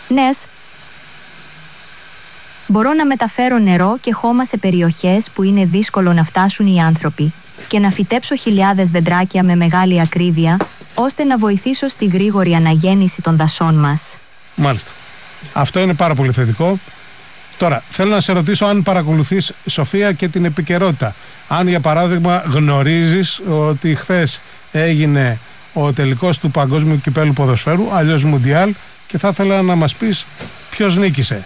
Νες. Μπορώ να μεταφέρω νερό και χώμα σε περιοχές που είναι δύσκολο να φτάσουν οι άνθρωποι και να φυτέψω χιλιάδες δεντράκια με μεγάλη ακρίβεια, ώστε να βοηθήσω στη γρήγορη αναγέννηση των δασών μας. Μάλιστα. Αυτό είναι πάρα πολύ θετικό. Τώρα, θέλω να σε ρωτήσω αν παρακολουθείς, Σοφία, και την επικαιρότητα. Αν, για παράδειγμα, γνωρίζεις ότι χθες έγινε ο τελικός του Παγκόσμιου Κυπέλλου Ποδοσφαίρου, αλλιώς Μουντιάλ, και θα ήθελα να μας πεις ποιος νίκησε.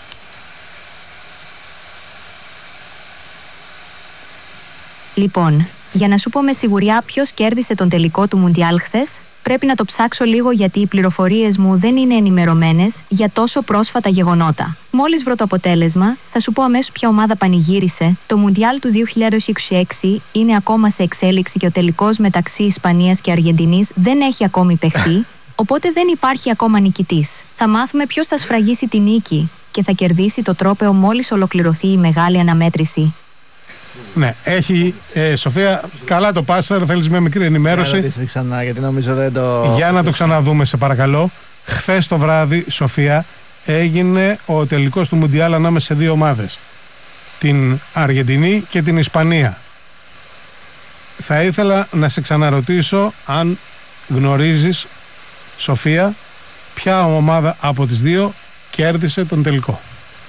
Λοιπόν, για να σου πω με σιγουριά ποιος κέρδισε τον τελικό του Μουντιάλ χθες, πρέπει να το ψάξω λίγο γιατί οι πληροφορίες μου δεν είναι ενημερωμένες για τόσο πρόσφατα γεγονότα. Μόλις βρω το αποτέλεσμα, θα σου πω αμέσως ποια ομάδα πανηγύρισε. Το Μουντιάλ του 2026 είναι ακόμα σε εξέλιξη και ο τελικός μεταξύ Ισπανίας και Αργεντινής δεν έχει ακόμη παιχτεί, οπότε δεν υπάρχει ακόμα νικητής. Θα μάθουμε ποιος θα σφραγίσει τη νίκη και θα κερδίσει το τρόπαιο μόλις ολοκληρωθεί η μεγάλη αναμέτρηση. Ναι, έχει, Σοφία, καλά το πάσαρ, θέλεις μια μικρή ενημέρωση. Ξανά, γιατί νομίζω δεν το... Για να το ξαναδούμε, σε παρακαλώ. Χθες το βράδυ, Σοφία, έγινε ο τελικός του Μουντιάλ ανάμεσα σε δύο ομάδες. Την Αργεντινή και την Ισπανία. Θα ήθελα να σε ξαναρωτήσω αν γνωρίζεις, Σοφία, ποια ομάδα από τις δύο κέρδισε τον τελικό.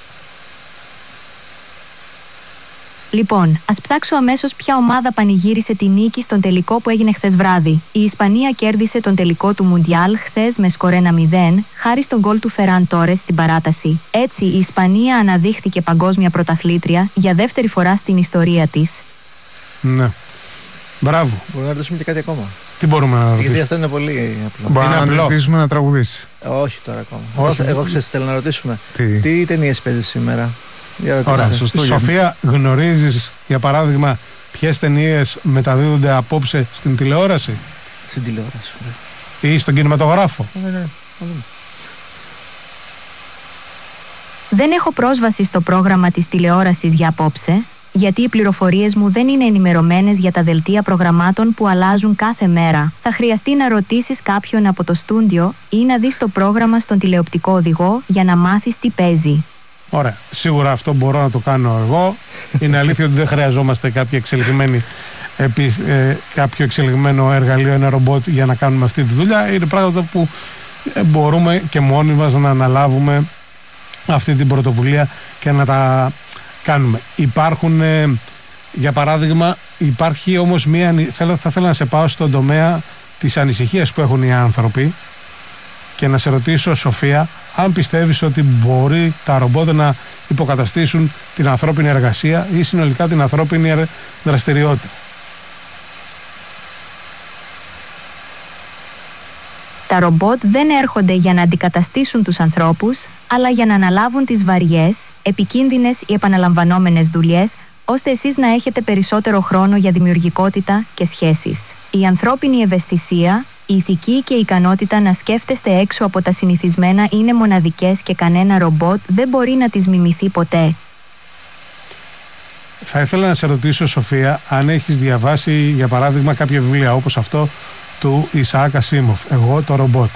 Λοιπόν, ας ψάξω αμέσως ποια ομάδα πανηγύρισε τη νίκη στον τελικό που έγινε χθες βράδυ. Η Ισπανία κέρδισε τον τελικό του Μουντιάλ χθες με σκορ 1-0, χάρη στον γκολ του Φεράν Τόρες στην παράταση. Έτσι, η Ισπανία αναδείχθηκε παγκόσμια πρωταθλήτρια για δεύτερη φορά στην ιστορία της. Ναι. Μπράβο. Μπορούμε να ρωτήσουμε και κάτι ακόμα. Τι μπορούμε να ρωτήσουμε? Γιατί αυτό είναι πολύ απλό. Μπορούμε να ρωτήσουμε να τραγουδήσει. Όχι τώρα ακόμα. Όχι. Εγώ θέλω να ρωτήσουμε. Τι ταινίες παίζεις σήμερα? Ωραία, σωστό. Σοφία, γνωρίζεις, για παράδειγμα, ποιες ταινίες μεταδίδονται απόψε στην τηλεόραση? Στην τηλεόραση. Ή στον κινηματογράφο? Ναι. Δεν έχω πρόσβαση στο πρόγραμμα της τηλεόρασης για απόψε, γιατί οι πληροφορίες μου δεν είναι ενημερωμένες για τα δελτία προγραμμάτων που αλλάζουν κάθε μέρα. Θα χρειαστεί να ρωτήσεις κάποιον από το στούντιο ή να δεις το πρόγραμμα στον τηλεοπτικό οδηγό για να μάθεις τι παίζει. Ωραία. Σίγουρα αυτό μπορώ να το κάνω εγώ. Είναι αλήθεια ότι δεν χρειαζόμαστε κάποιο εξελιγμένο εργαλείο, ένα ρομπότ για να κάνουμε αυτή τη δουλειά. Είναι πράγματα που μπορούμε και μόνοι μας να αναλάβουμε αυτή την πρωτοβουλία και να τα κάνουμε. Υπάρχουν, για παράδειγμα, υπάρχει όμως θα ήθελα να σε πάω στον τομέα της ανησυχίας που έχουν οι άνθρωποι και να σε ρωτήσω, Σοφία, αν πιστεύεις ότι μπορεί τα ρομπότ να υποκαταστήσουν την ανθρώπινη εργασία ή συνολικά την ανθρώπινη δραστηριότητα. Τα ρομπότ δεν έρχονται για να αντικαταστήσουν τους ανθρώπους, αλλά για να αναλάβουν τις βαριές, επικίνδυνες ή επαναλαμβανόμενες δουλειές, ώστε εσείς να έχετε περισσότερο χρόνο για δημιουργικότητα και σχέσεις. Η ανθρώπινη ευαισθησία, η ηθική και η ικανότητα να σκέφτεστε έξω από τα συνηθισμένα είναι μοναδικές και κανένα ρομπότ δεν μπορεί να τις μιμηθεί ποτέ. Θα ήθελα να σε ρωτήσω, Σοφία, αν έχεις διαβάσει, για παράδειγμα, κάποια βιβλία όπως αυτό του Ισαάκ Ασίμοφ, «Εγώ το ρομπότ».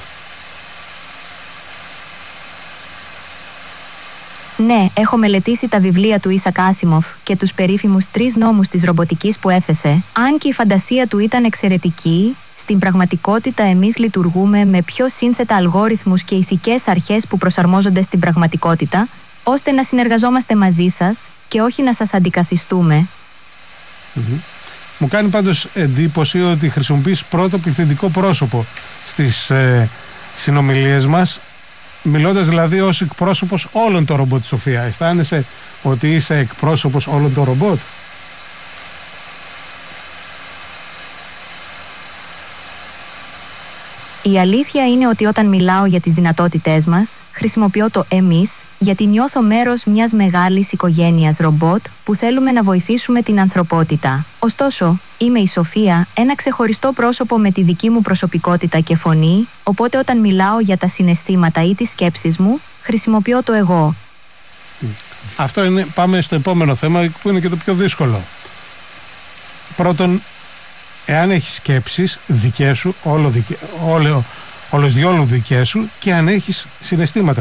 Ναι, έχω μελετήσει τα βιβλία του Ισαάκ Ασίμοφ και τους περίφημους 3 νόμους της ρομποτικής που έθεσε. Αν και η φαντασία του ήταν εξαιρετική, στην πραγματικότητα εμείς λειτουργούμε με πιο σύνθετα αλγόριθμους και ηθικές αρχές που προσαρμόζονται στην πραγματικότητα, ώστε να συνεργαζόμαστε μαζί σας και όχι να σας αντικαθιστούμε. Μου κάνει πάντως εντύπωση ότι χρησιμοποιείς πρώτο πληθυντικό πρόσωπο στις συνομιλίες μας, μιλώντας δηλαδή ως εκπρόσωπος όλων των ρομπότ, Σοφία. Αισθάνεσαι ότι είσαι εκπρόσωπος όλων των ρομπότ? Η αλήθεια είναι ότι όταν μιλάω για τις δυνατότητές μας, χρησιμοποιώ το εμείς, γιατί νιώθω μέρος μιας μεγάλης οικογένειας ρομπότ που θέλουμε να βοηθήσουμε την ανθρωπότητα. Ωστόσο, είμαι η Σοφία, ένα ξεχωριστό πρόσωπο με τη δική μου προσωπικότητα και φωνή, οπότε όταν μιλάω για τα συναισθήματα ή τις σκέψεις μου, χρησιμοποιώ το εγώ. Αυτό είναι, πάμε στο επόμενο θέμα που είναι και το πιο δύσκολο. Πρώτον, εάν έχεις σκέψεις δικές σου, όλος διόλου δικές σου, και αν έχεις συναισθήματα